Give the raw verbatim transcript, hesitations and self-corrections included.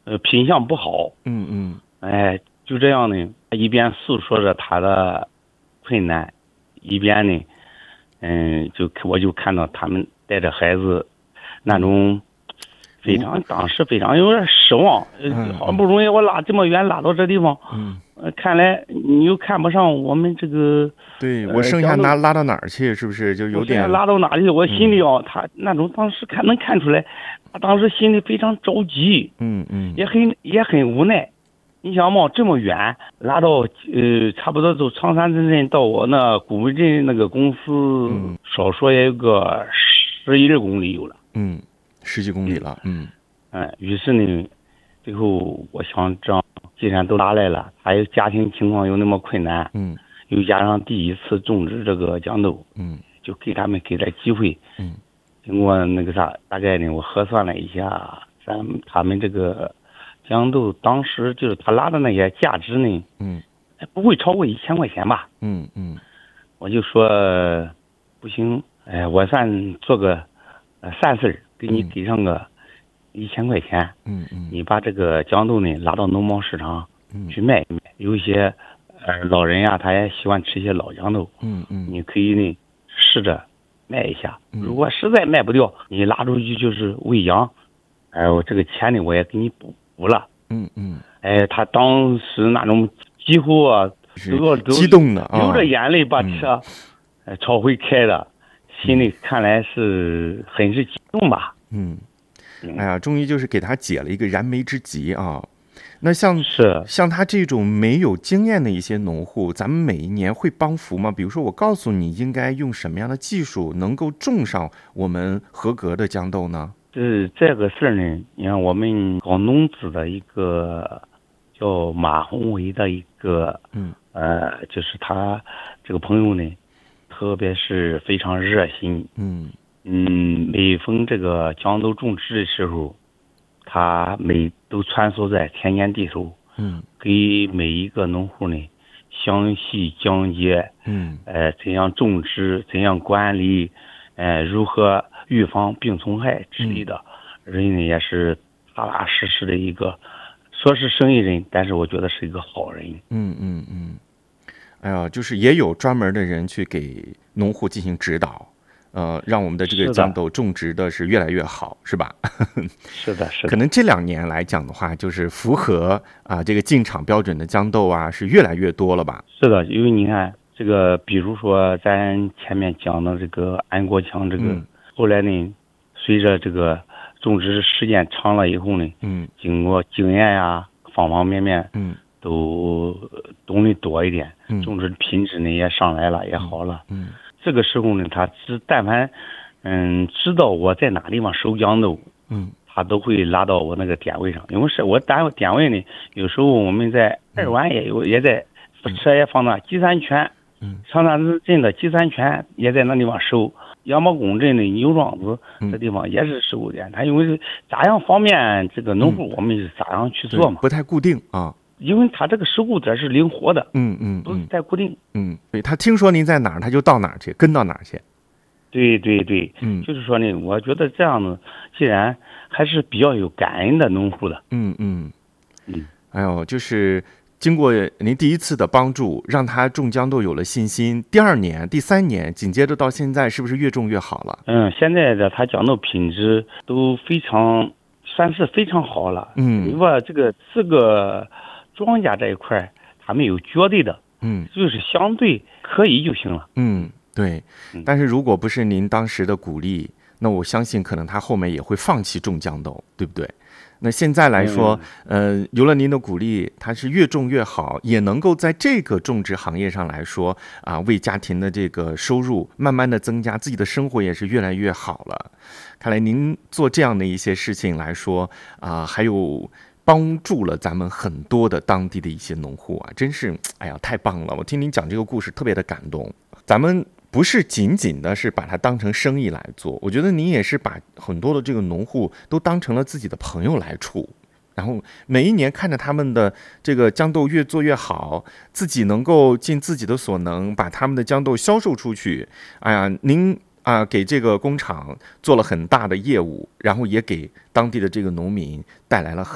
呃品相不好。 嗯嗯， 哎，就这样呢，一边诉说着他的困难，一边呢，嗯，就我就看到他们带着孩子那种非常，当时非常有点失望。呃，好不容易我拉这么远拉到这地方， 嗯， 呃，看来你又看不上我们这个。 对，我剩下拿拉到哪儿去？是不是就有点拉到哪里？我心里啊，他那种当时看能看出来，他当时心里非常着急， 嗯嗯， 也很也很无奈。你想嘛，这么远拉到呃，差不多从长山镇到我那古文镇那个公司， 嗯， 少说也有个十一二公里有了。 嗯，十几公里了。嗯， 哎，于是呢，最后我想这样，既然都拉来了，还有家庭情况又那么困难， 嗯， 又加上第一次种植这个豇豆， 嗯， 就给他们给点机会。 嗯， 经过那个啥，大概呢，我核算了一下，咱们他们这个豇豆当时就是他拉的那些价值呢， 嗯， 不会超过一千块钱吧？ 嗯嗯， 我就说不行，哎，我算做个呃善事，给你给上个一千块钱。 嗯嗯， 你把这个豇豆呢拉到农贸市场去卖一卖，有一些呃老人呀，他也喜欢吃一些老豇豆。 嗯嗯， 你可以呢试着卖一下，如果实在卖不掉，你拉出去就是喂羊，哎，我这个钱呢我也给你补补了。 嗯嗯， 哎，他当时那种几乎啊都要激动的， 流着眼泪把车呃朝回开的，心里看来是很是激动吧。 嗯，哎呀，终于就是给他解了一个燃眉之急啊。那像是像他这种没有经验的一些农户，咱们每一年会帮扶吗？比如说，我告诉你应该用什么样的技术能够种上我们合格的豇豆呢？ 这这个事儿呢，你看我们搞农资的一个叫马宏伟的一个， 嗯， 呃，就是他这个朋友呢，特别是非常热心， 嗯嗯，每逢这个豇豆种植的时候，他每都穿梭在田间地头， 嗯， 给每一个农户呢详细讲解， 嗯， 呃，怎样种植，怎样管理，呃，如何预防病虫害之类的，人呢也是踏踏实实的一个，说是生意人，但是我觉得是一个好人。 嗯嗯嗯，哎呀，就是也有专门的人去给农户进行指导。呃，让我们的这个豇豆种植的是越来越好，是吧？ 是的，是的。 可能这两年来讲的话，就是符合啊这个进场标准的豇豆啊，是越来越多了吧？ 是的，因为你看这个，比如说咱前面讲的这个安国强，这个、嗯、后来呢，随着这个种植时间长了以后呢， 嗯， 经过经验呀，方方面面， 嗯， 都懂得多一点， 嗯， 种植品质呢也上来了，也好了， 嗯。嗯这个时候呢，他只但凡，嗯，知道我在哪地方收豇豆， 嗯， 他都会拉到我那个点位上。因为是我单位点位呢，有时候我们在二湾也有，嗯、也在车也放那金山泉， 嗯， 长山镇的金山泉也在那地方收，杨毛公镇的牛庄子这地方也是收点。他因为是咋样方便这个农户，我们是咋样去做嘛？ 不太固定啊。 因为他这个收购点是灵活的， 嗯嗯， 不是太固定。 嗯，对，他听说您在哪儿，他就到哪儿去，跟到哪儿去。 对对对， 嗯， 就是说呢，我觉得这样子，既然还是比较有感恩的农户的。 嗯嗯嗯， 哎呦，就是经过您第一次的帮助，让他种豇豆有了信心。第二年、第三年，紧接着到现在，是不是越种越好了？ 嗯，现在的他豇豆品质都非常，算是非常好了。 嗯， 因为这个这个。庄稼这一块他们有绝对的， 嗯， 就是相对可以就行了。 嗯，对。但是如果不是您当时的鼓励，那我相信可能他后面也会放弃种豇豆，对不对？那现在来说，嗯、呃，有了您的鼓励，他是越种越好，也能够在这个种植行业上来说啊，为家庭的这个收入慢慢的增加，自己的生活也是越来越好了。看来您做这样的一些事情来说啊，还有。帮助了咱们很多的当地的一些农户啊，真是，哎呀，太棒了！我听您讲这个故事特别的感动。咱们不是仅仅的是把它当成生意来做，我觉得您也是把很多的这个农户都当成了自己的朋友来处。然后每一年看着他们的这个豇豆越做越好，自己能够尽自己的所能把他们的豇豆销售出去。哎呀，您啊，给这个工厂做了很大的业务，然后也给当地的这个农民带来了很